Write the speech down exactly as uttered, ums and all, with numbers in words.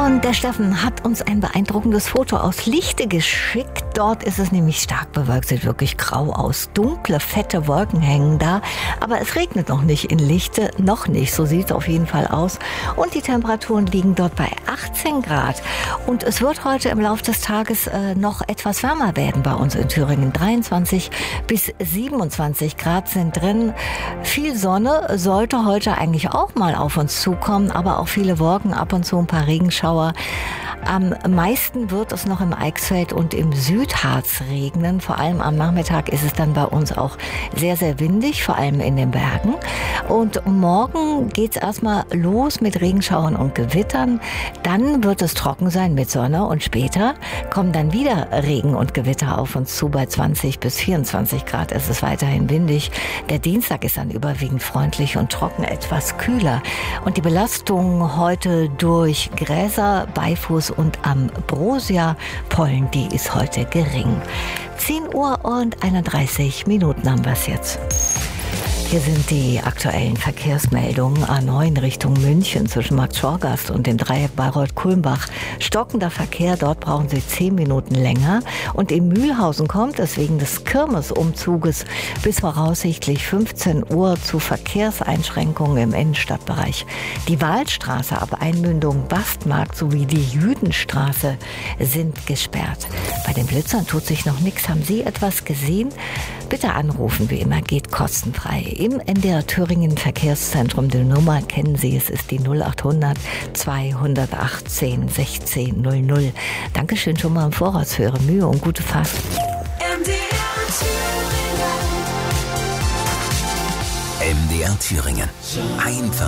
Und der Steffen hat uns ein beeindruckendes Foto aus Lichte geschickt. Dort ist es nämlich stark bewölkt, sieht wirklich grau aus. Dunkle, fette Wolken hängen da. Aber es regnet noch nicht in Lichte, noch nicht. So sieht es auf jeden Fall aus. Und die Temperaturen liegen dort bei achtzehn Grad. Und es wird heute im Laufe des Tages äh, noch etwas wärmer werden bei uns in Thüringen. dreiundzwanzig bis siebenundzwanzig Grad sind drin. Viel Sonne sollte heute eigentlich auch mal auf uns zukommen, aber auch viele Wolken, ab und zu ein paar Regenschauer. Am meisten wird es noch im Eichsfeld und im Südharz regnen. Vor allem am Nachmittag ist es dann bei uns auch sehr, sehr windig, vor allem in den Bergen. Und morgen geht es erstmal los mit Regenschauern und Gewittern. Dann wird es trocken sein mit Sonne und später kommen dann wieder Regen und Gewitter auf uns zu. Bei zwanzig bis vierundzwanzig Grad ist es weiterhin windig. Der Dienstag ist dann überwiegend freundlich und trocken, etwas kühler. Und die Belastung heute durch Gräser, Beifuß und Ambrosia-Pollen, die ist heute gering. zehn Uhr und einunddreißig Minuten haben wir es jetzt. Hier sind die aktuellen Verkehrsmeldungen. A neun Richtung München zwischen Markt-Schorgast und dem Dreieck Bayreuth-Kulmbach. Stockender Verkehr, dort brauchen Sie zehn Minuten länger. Und in Mühlhausen kommt es wegen des Kirmesumzuges bis voraussichtlich fünfzehn Uhr zu Verkehrseinschränkungen im Innenstadtbereich. Die Wahlstraße ab Einmündung Bastmarkt sowie die Jüdenstraße sind gesperrt. Bei den Blitzern tut sich noch nichts. Haben Sie etwas gesehen? Bitte anrufen, wie immer, geht kostenfrei. Im N D R Thüringen Verkehrszentrum, die Nummer kennen Sie, es ist die null acht hundert zweihundertachtzehn sechzehn null null. Dankeschön schon mal im Voraus für Ihre Mühe und gute Fahrt. M D R Thüringen. M D R Thüringen. Einfach